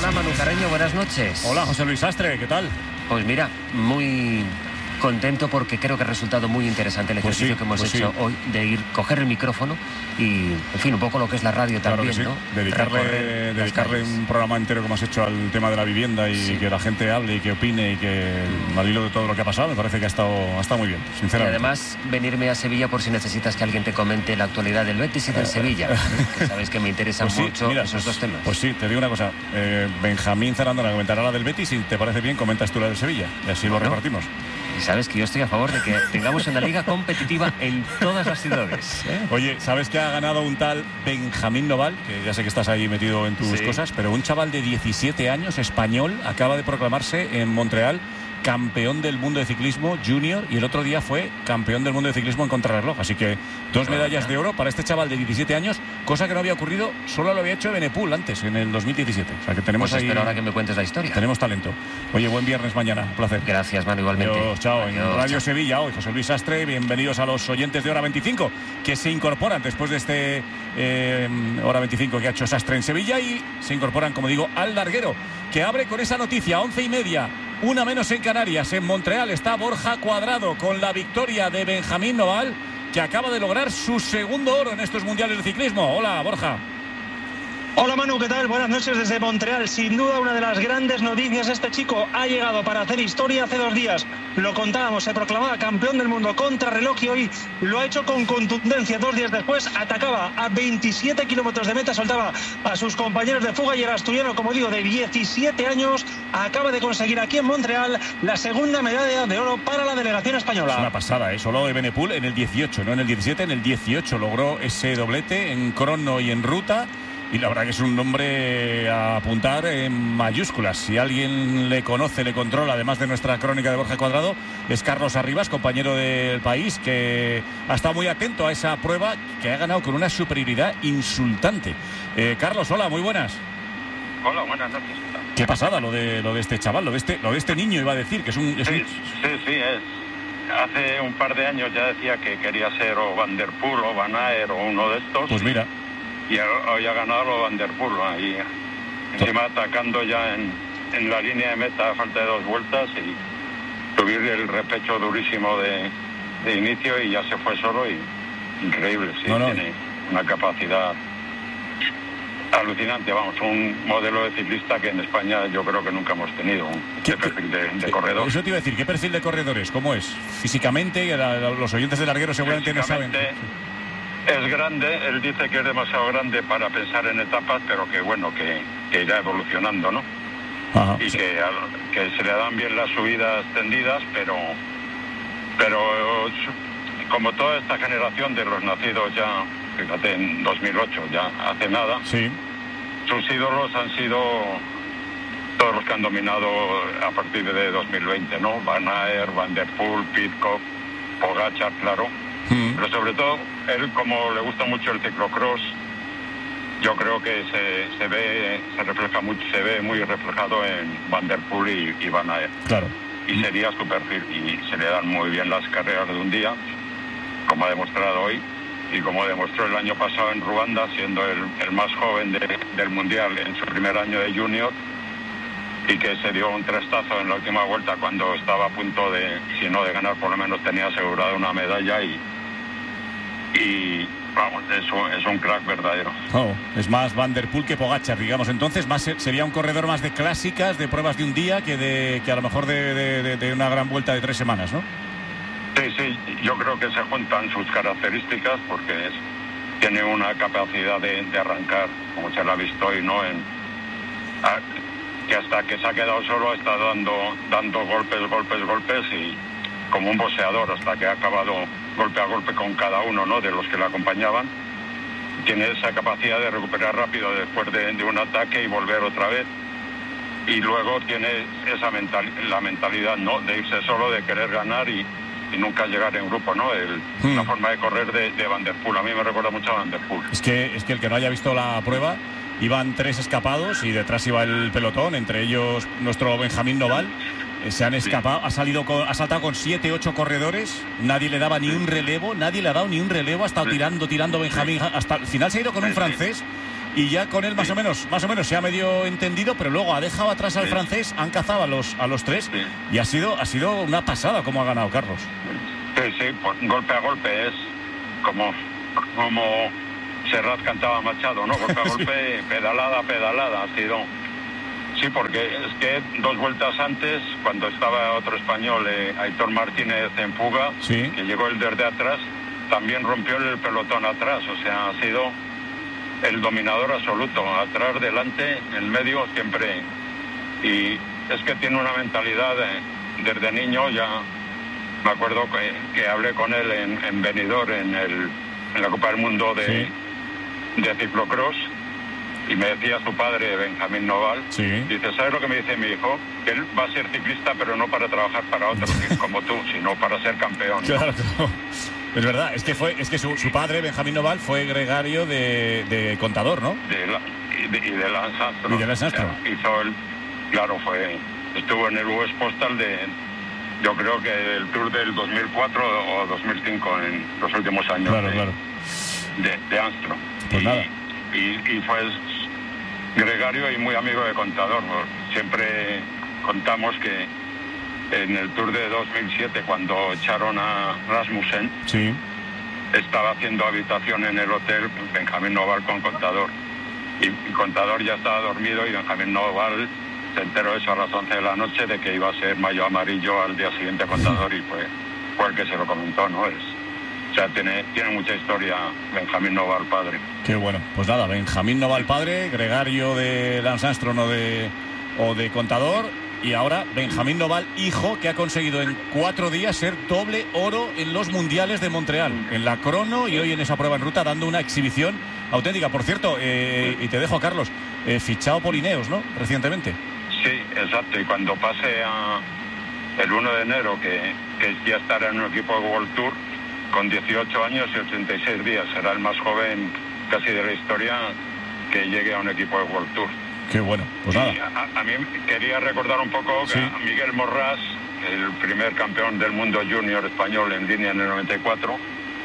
Hola Manu Carreño, buenas noches. Hola José Luis Sastre, ¿qué tal? Pues mira, muy contento porque creo que ha resultado muy interesante el ejercicio que hemos hecho hoy de coger el micrófono y, en fin, un poco lo que es la radio también, claro que sí. ¿no? Dedicarle un programa entero como has hecho al tema de la vivienda y que la gente hable y que opine y que al hilo de todo lo que ha pasado, me parece que ha estado muy bien, sinceramente. Y además venirme a Sevilla por si necesitas que alguien te comente la actualidad del Betis y del Sevilla, que sabes que me interesan mucho esos dos temas. Pues sí, te digo una cosa, Benjamín Zarandona comentará la del Betis y te parece bien comentas tú la del Sevilla y así lo repartimos. Y sabes que yo estoy a favor de que tengamos una liga competitiva en todas las ciudades. Oye, ¿sabes que ha ganado un tal Benjamín Noval? Que ya sé que estás ahí metido en tus cosas, pero un chaval de 17 años, español, acaba de proclamarse en Montreal campeón del mundo de ciclismo junior y el otro día fue campeón del mundo de ciclismo en contrarreloj. Así que 2 medallas de oro para este chaval de 17 años, cosa que no había ocurrido, solo lo había hecho Benepul antes, en el 2017. O sea que tenemos pues ahí... espero ahora que me cuentes la historia. Tenemos talento. Oye, buen viernes mañana, un placer. Gracias, Manu, igualmente. Adiós, chao. Adiós, en Radio chao. Sevilla hoy, José Luis Sastre, bienvenidos a los oyentes de Hora 25, que se incorporan después de este Hora 25 que ha hecho Sastre en Sevilla y se incorporan, como digo, al larguero, que abre con esa noticia, 11:30. 1 menos en Canarias. En Montreal está Borja Cuadrado con la victoria de Benjamín Noval, que acaba de lograr su segundo oro en estos mundiales de ciclismo. Hola, Borja. Hola Manu, ¿qué tal? Buenas noches desde Montreal. Sin duda una de las grandes noticias, este chico ha llegado para hacer historia hace 2 días. Lo contábamos, se proclamaba campeón del mundo contrarreloj y hoy lo ha hecho con contundencia. 2 días después atacaba a 27 kilómetros de meta, soltaba a sus compañeros de fuga y el asturiano, como digo, de 17 años, acaba de conseguir aquí en Montreal la segunda medalla de oro para la delegación española. Es una pasada, ¿eh? Solo de Benepul en el 18, no en el 17, en el 18 logró ese doblete en crono y en ruta. Y la verdad que es un nombre a apuntar en mayúsculas. Si alguien le conoce, le controla, además de nuestra crónica de Borja Cuadrado, es Carlos Arribas, compañero del País, que ha estado muy atento a esa prueba, que ha ganado con una superioridad insultante. Carlos, hola, muy buenas. Hola, buenas noches. Qué pasada lo de este chaval, lo de este niño, iba a decir, que es un... Sí, hace un par de años ya decía que quería ser o Van der Poel o Van Aert o uno de estos. Pues mira. Y hoy ha ganado lo Van der Poel, ahí encima atacando ya en la línea de meta a falta de 2 vueltas y subir el repecho durísimo de inicio y ya se fue solo y increíble, sí, tiene una capacidad alucinante, vamos, un modelo de ciclista que en España yo creo que nunca hemos tenido, este perfil de corredor. Eso te iba a decir, ¿qué perfil de corredores? ¿Cómo es? Físicamente, los oyentes de larguero seguramente no saben. Es grande, él dice que es demasiado grande para pensar en etapas, pero que bueno, que irá evolucionando, ¿no? Ajá, y sí. que se le dan bien las subidas tendidas, pero como toda esta generación de los nacidos ya, fíjate, en 2008, ya hace nada, sí. Sus ídolos han sido todos los que han dominado a partir de 2020, ¿no? Van Aert, Van der Poel, Pidcock, Pogačar, claro. Pero sobre todo, él, como le gusta mucho el ciclocross, yo creo que se refleja mucho, se ve muy reflejado en Van der Poel y Van Aert. Claro. Y sería su perfil, y se le dan muy bien las carreras de un día, como ha demostrado hoy, y como demostró el año pasado en Ruanda, siendo el más joven del Mundial en su primer año de junior, y que se dio un trestazo en la última vuelta cuando estaba a punto de, si no de ganar, por lo menos tenía asegurada una medalla y vamos, es un crack verdadero. Es más Van der Poel que Pogačar, digamos. Entonces sería un corredor más de clásicas, de pruebas de un día, que a lo mejor de una gran vuelta de 3 semanas, ¿no? Sí, yo creo que se juntan sus características porque tiene una capacidad de arrancar, como se la ha visto hoy, ¿no? Que hasta que se ha quedado solo está dando golpes y como un boxeador hasta que ha acabado golpe a golpe con cada uno, ¿no?, de los que le acompañaban. Tiene esa capacidad de recuperar rápido después de un ataque y volver otra vez. Y luego tiene la mentalidad, ¿no?, de irse solo, de querer ganar y nunca llegar en grupo, ¿no? La forma de correr de Van der Poel. A mí me recuerda mucho a Van der Poel. Es que el que no haya visto la prueba, iban 3 escapados y detrás iba el pelotón, entre ellos nuestro Benjamín Noval. Se han escapado, ha saltado con 7, 8 corredores, nadie le daba ni un relevo, ha estado tirando Benjamín, hasta el final se ha ido con un francés y ya con él más o menos se ha medio entendido, pero luego ha dejado atrás al francés, han cazado a los tres, y ha sido una pasada como ha ganado Carlos. Sí, pues, golpe a golpe es como Serrat cantaba Machado, ¿no? Golpe a golpe, pedalada, ha sido. Sí, porque es que 2 vueltas antes, cuando estaba otro español, Aitor Martínez en fuga, que llegó él desde atrás, también rompió el pelotón atrás, o sea, ha sido el dominador absoluto, atrás, delante, en el medio, siempre. Y es que tiene una mentalidad desde niño, ya me acuerdo que hablé con él en Benidorm, en la Copa del Mundo de ciclocross, y me decía su padre, Benjamín Noval, dice, ¿sabes lo que me dice mi hijo? Que él va a ser ciclista, pero no para trabajar para otros como tú, sino para ser campeón, ¿no? Claro. Es verdad, es que su padre, Benjamín Noval, fue gregario de Contador, ¿no? Y de Lance Armstrong. Y de Lance Armstrong. Estuvo en el US Postal yo creo que el Tour del 2004 o 2005, en los últimos años de Armstrong. Pues nada. Y fue gregario y muy amigo de Contador. Siempre contamos que en el Tour de 2007, cuando echaron a Rasmussen, estaba haciendo habitación en el hotel Benjamín Noval con Contador. Y Contador ya estaba dormido y Benjamín Noval se enteró eso a las 11 de la noche de que iba a ser mayo amarillo al día siguiente Contador, y fue el que se lo comentó, ¿no? O sea, tiene mucha historia Benjamín Noval padre. Qué bueno. Pues nada, Benjamín Noval padre, gregario de Lance Armstrong o de Contador, y ahora Benjamín Noval hijo, que ha conseguido en 4 días ser doble oro en los mundiales de Montreal, en la crono y hoy en esa prueba en ruta, dando una exhibición auténtica. Por cierto, y te dejo, Carlos, fichado por Ineos, ¿no? Recientemente. Sí, exacto, y cuando pase el 1 de enero, que ya estará en un equipo de World Tour, con 18 años y 86 días. Será el más joven casi de la historia que llegue a un equipo de World Tour. Qué bueno, pues nada. A mí quería recordar un poco que a Miguel Morrás, el primer campeón del mundo junior español en línea en el 94,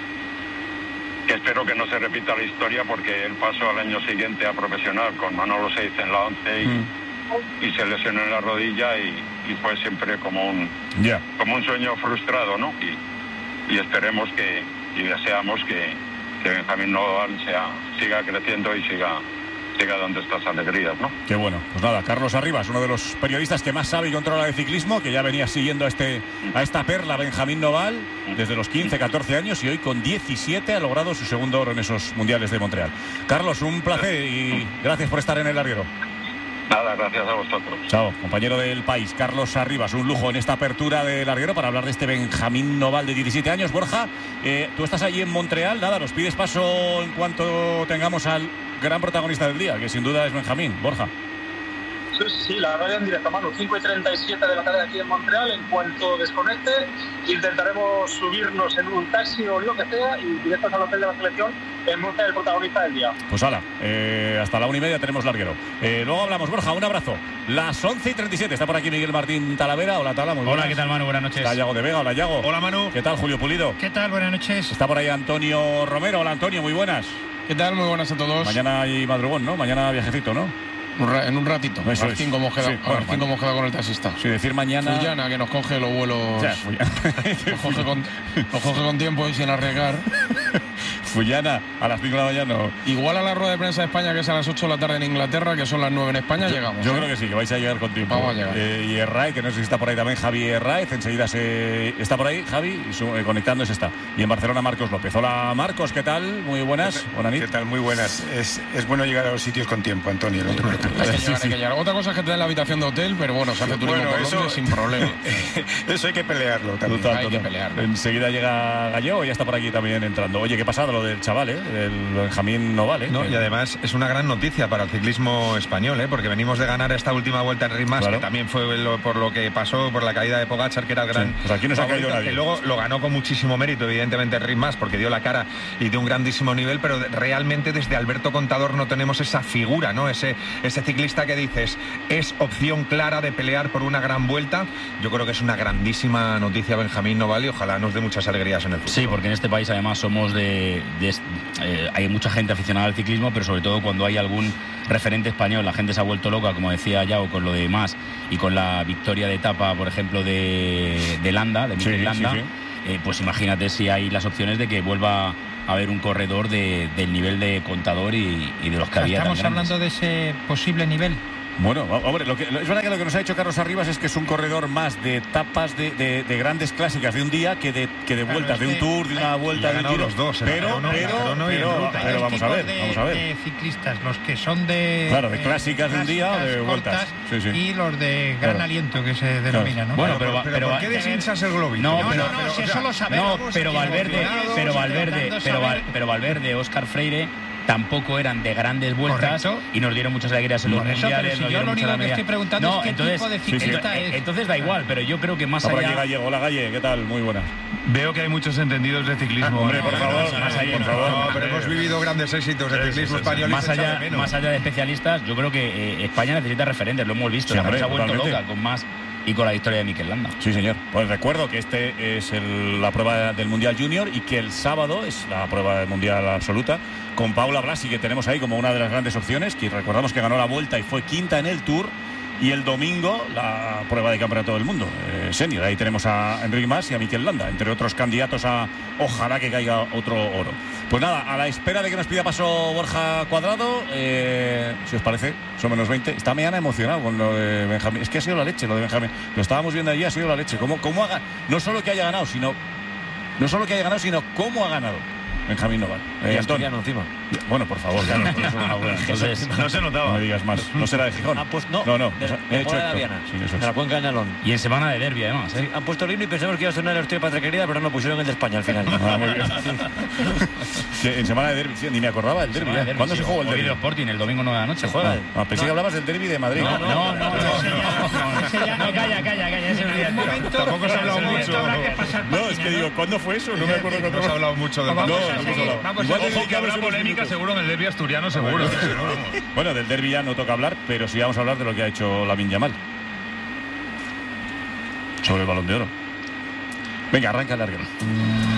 que espero que no se repita la historia, porque él pasó al año siguiente a profesional con Manolo Saiz en la 11 y se lesionó en la rodilla, y fue siempre como un sueño frustrado, ¿no? Y esperemos y deseamos que Benjamín Noval siga creciendo y siga dando estas alegrías, ¿no? Qué bueno. Pues nada, Carlos Arribas, uno de los periodistas que más sabe y controla de ciclismo, que ya venía siguiendo a esta perla Benjamín Noval desde los 15, 14 años, y hoy con 17 ha logrado su segundo oro en esos mundiales de Montreal. Carlos, un placer y gracias por estar en el larguero. Nada, gracias a vosotros. Chao, compañero del País, Carlos Arribas, un lujo en esta apertura de larguero para hablar de este Benjamín Noval de 17 años. Borja, tú estás allí en Montreal, nada, nos pides paso en cuanto tengamos al gran protagonista del día, que sin duda es Benjamín. Borja. Sí, la radio en directo, Manu. 5:37 de la tarde aquí en Montreal. En cuanto desconecte, intentaremos subirnos en un taxi o lo que sea y directos al hotel de la selección en busca del protagonista del día. Pues hala, hasta la 1:30 tenemos larguero. Luego hablamos, Borja, un abrazo. Las 11:37, está por aquí Miguel Martín Talavera. Hola, Tala, muy buenas. Hola, ¿qué tal, Manu? Buenas noches. Está Yago de Vega. Hola, Yago. Hola, Manu. ¿Qué tal, Julio Pulido? ¿Qué tal? Buenas noches. Está por ahí Antonio Romero. Hola, Antonio, muy buenas. ¿Qué tal? Muy buenas a todos. Mañana hay madrugón, ¿no? Mañana viajecito, ¿no? En un ratito. Eso a las 5 hemos quedado, con el taxista. Sí, decir mañana. Fullana, que nos coge los vuelos. Nos coge con tiempo y sin arriesgar. Fullana, a las 5 de la mañana. Igual a la rueda de prensa de España, que es a las 8 de la tarde en Inglaterra, que son las 9 en España, llegamos. Yo creo que sí, que vais a llegar con tiempo. Vamos a llegar. Y Herraiz, que no sé si está por ahí también, Javi Herraiz, enseguida está por ahí, Javi, conectándose está. Y en Barcelona, Marcos López. Hola, Marcos, ¿qué tal? Muy buenas. ¿Qué tal? Muy buenas. Es bueno llegar a los sitios con tiempo, Antonio. No te preocupes. Hay que llegar. Otra cosa es que te den la habitación de hotel, pero bueno, se hace turismo por Londres sin problema. Eso hay que pelearlo también. Hay que pelearlo. Enseguida llega Gallego y ya está por aquí también entrando. Oye, qué pasada lo del chaval, del Benjamín Noval, No, y además es una gran noticia para el ciclismo español, porque venimos de ganar esta última vuelta en Rimas, claro, que también fue por lo que pasó, por la caída de Pogačar, que era el gran. Pues aquí no se ha caído nadie. Que luego lo ganó con muchísimo mérito, evidentemente, Rimas, porque dio la cara y de un grandísimo nivel, pero realmente desde Alberto Contador no tenemos esa figura, ¿no? Ese ciclista que dices es opción clara de pelear por una gran vuelta. Yo creo que es una grandísima noticia Benjamín Noval y ojalá nos dé muchas alegrías en el futuro. Sí, porque en este país además somos de hay mucha gente aficionada al ciclismo, pero sobre todo cuando hay algún referente español, la gente se ha vuelto loca, como decía Yago, con lo de Mas y con la victoria de etapa, por ejemplo, de Landa, de Mikel Landa. Pues imagínate si hay las opciones de que vuelva a haber un corredor del nivel de Contador y de los que había. Estamos hablando de ese posible nivel. Bueno, hombre, es verdad que lo que nos ha dicho Carlos Arribas es que es un corredor más de etapas de grandes clásicas de un día que de vueltas, de un Tour, de una vuelta, de un Giro. Los dos, pero vamos a ver. De ciclistas, los que son de clásicas de un día, de vueltas, y los de gran aliento, que se denomina, ¿no? Bueno, pero ¿por qué deshinchas el globito? No, si eso lo sabemos. No, pero Valverde, Óscar Freire tampoco eran de grandes vueltas. Correcto. Y nos dieron muchas alegrías en los mundiales. Si yo lo único que estoy preguntando es qué tipo de ciclista es. Entonces da igual, pero yo creo que más allá... Aquí Gallego. Hola, Galle, ¿qué tal? Muy buenas. Veo que hay muchos entendidos de ciclismo. Hombre, por favor, más allá, por favor. No, pero hemos vivido grandes éxitos de ciclismo español. Más allá de especialistas, yo creo que España necesita referentes, lo hemos visto. La gente se ha vuelto loca con Mas y con la victoria de Mikel Landa. Sí, señor. Pues recuerdo que este es la prueba del Mundial Junior y que el sábado es la prueba del Mundial Absoluta con Paula Blasi, que tenemos ahí como una de las grandes opciones, que recordamos que ganó la Vuelta y fue quinta en el Tour, y el domingo la prueba de Campeonato del Mundo senior. Ahí tenemos a Enric Mas y a Mikel Landa, entre otros candidatos a ojalá que caiga otro oro. Pues nada, a la espera de que nos pida paso Borja Cuadrado, si os parece, son menos 20. Está mañana emocionado con lo de Benjamín. Es que ha sido la leche lo de Benjamín. Lo estábamos viendo allí, ha sido la leche. ¿Cómo haga? No solo que haya ganado, sino cómo ha ganado Benjamín Noval. Asturiano encima. Bueno, por favor, ya no. Entonces, no se notaba. No me digas más. No será de Gijón. Pues no. He hecho de la Viana. Sí, de la Cuenca de Nalón. Y en semana de derbi, además. Sí, han puesto el himno y pensamos que iba a sonar el Estoy Patria Querida, pero no pusieron el de España al final. Muy bien. En semana de derbi, ni me acordaba del derbi. ¿Cuándo se jugó el derbi? El Sporting, el domingo 9 de la noche. ¿Se juega? Pensé que hablabas del derbi de Madrid. No, calla. Tampoco se ha hablado mucho. No, es que digo, ¿cuándo fue eso? No me acuerdo cuándo. No se ha hablado mucho del Ojo que habrá polémica seguro en el derbi asturiano, seguro. Bueno, del derbi ya no toca hablar, pero sí vamos a hablar de lo que ha hecho Lamine Yamal sobre el Balón de Oro. Venga, arranca el largo.